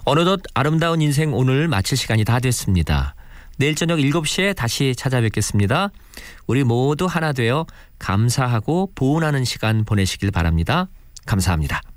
어느덧 아름다운 인생 오늘 마칠 시간이 다 됐습니다. 내일 저녁 7시에 다시 찾아뵙겠습니다. 우리 모두 하나 되어 감사하고 보온하는 시간 보내시길 바랍니다. 감사합니다.